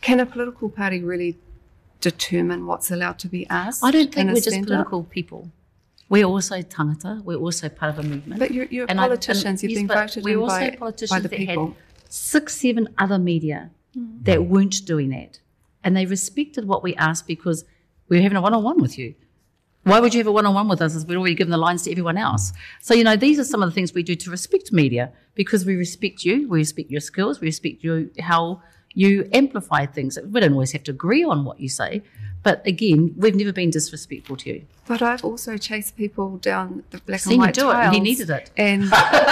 Can a political party really determine what's allowed to be asked? I don't think we're just political people. We're also tangata. We're also part of a movement. But you're politicians. You've been voted in by the people. Had 6, 7 other media that weren't doing that. And they respected what we asked because we were having a one-on-one with you. Why would you have a one-on-one with us if we'd already given the lines to everyone else? So, these are some of the things we do to respect media, because we respect you, we respect your skills, we respect you, how you amplify things. We don't always have to agree on what you say, but again, we've never been disrespectful to you. But I've also chased people down the black and white tiles. He needed it. And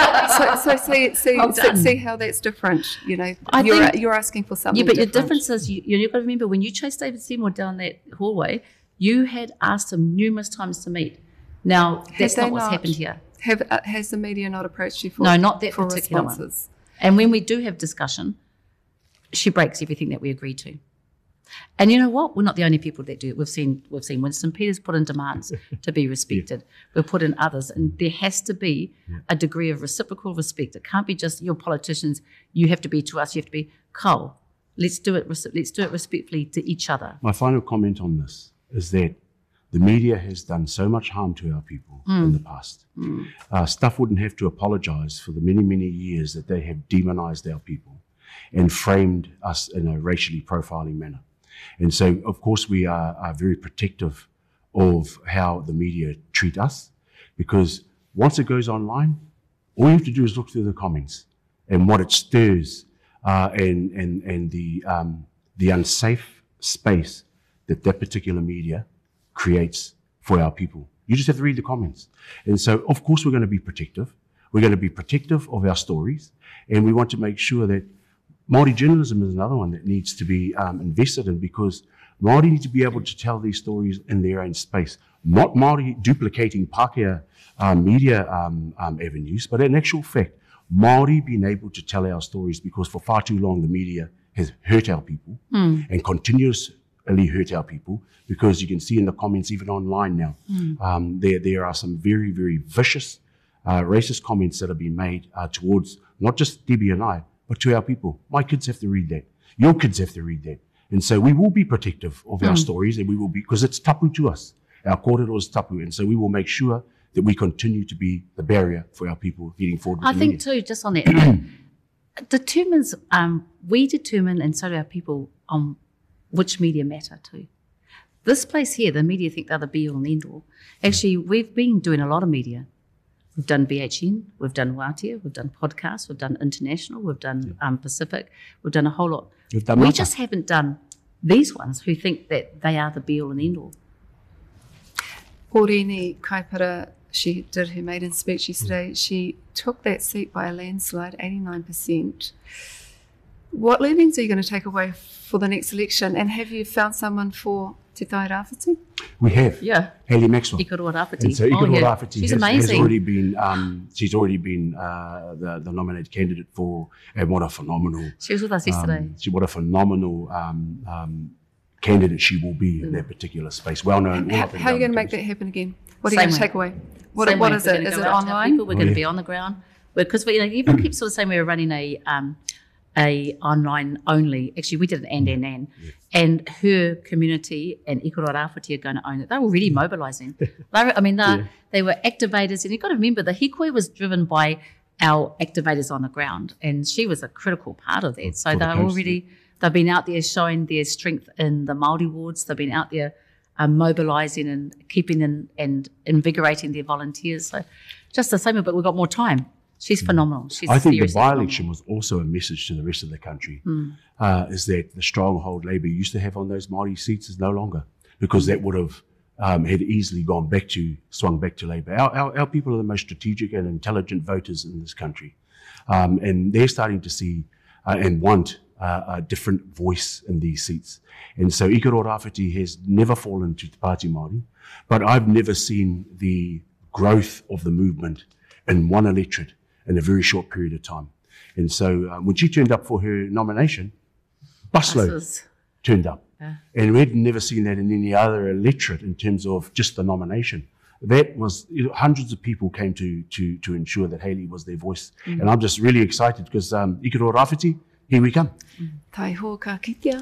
see how that's different. You're asking for something different. Yeah, but your difference is, you've got to remember, when you chased David Seymour down that hallway, you had asked him numerous times to meet. Now, that's not what's happened here. Has the media not approached you for No, not that for particular responses? One. And when we do have discussion, she breaks everything that we agree to. And you know what? We're not the only people that do it. We've seen Winston Peters put in demands to be respected. We've put in others. And there has to be a degree of reciprocal respect. It can't be just, you're politicians, you have to be to us, you have to be, Carl, let's do it respectfully to each other. My final comment on this is that the media has done so much harm to our people in the past. Stuff wouldn't have to apologise for the many, many years that they have demonised our people and framed us in a racially profiling manner. And so, of course, we are very protective of how the media treat us, because once it goes online, all you have to do is look through the comments and what it stirs and the unsafe space that particular media creates for our people. You just have to read the comments. And so, of course, we're going to be protective. We're going to be protective of our stories, and we want to make sure that Māori journalism is another one that needs to be invested in, because Māori need to be able to tell these stories in their own space, not Māori duplicating Pākehā media avenues, but in actual fact, Māori being able to tell our stories, because for far too long the media has hurt our people and continuously hurt our people, because you can see in the comments even online now, there are some very, very vicious racist comments that have been made towards not just Debbie and I, but to our people. My kids have to read that. Your kids have to read that. And so we will be protective of our stories, and we will be, because it's tapu to us. Our kōrero is tapu, and so we will make sure that we continue to be the barrier for our people heading forward with I think too, just on that note, we determine, and so do our people, on which media matter too. This place here, the media think they're the be all and end all. Actually, we've been doing a lot of media. We've done BHN, we've done Wātea, we've done podcasts, we've done international, we've done Pacific, we've done a whole lot. We just haven't done these ones who think that they are the be-all and end-all. Porini Kaipara, she did her maiden speech yesterday. She took that seat by a landslide, 89%. What learnings are you going to take away for the next election? And have you found someone for Te Tai Rāwhiti? We have. Yeah. Hayley Maxwell. Iko Rāwhiti. And so Iko Rāwhiti has already been, she's already been the nominated candidate for, and what a phenomenal. She was with us yesterday. What a phenomenal candidate she will be in that particular space. Well known. How are you going to make that happen again? What are you going to take away? What is it? Is it online? We're going to be on the ground. Because even keep sort of saying we were running a online only. Actually, we did an and her community and Iko Rāwhiti are going to own it. They were really mobilising. They were activators, and you've got to remember the hikoi was driven by our activators on the ground, and she was a critical part of that. So they've been out there showing their strength in the Māori wards. They've been out there mobilising and keeping and invigorating their volunteers. So just the same, but we've got more time. She's phenomenal. I think the by-election was also a message to the rest of the country, is that the stronghold Labour used to have on those Māori seats is no longer, because that would have had easily swung back to Labour. Our people are the most strategic and intelligent voters in this country, and they're starting to see and want a different voice in these seats. And so Iko Rāwhiti has never fallen to Te Pāti Māori, but I've never seen the growth of the movement in one electorate in a very short period of time. And so when she turned up for her nomination, busload turned up. Yeah. And we had never seen that in any other electorate in terms of just the nomination. That was, hundreds of people came to ensure that Hayley was their voice. And I'm just really excited because Iko Rāwhiti, here we come. Tai hoa ka kitea.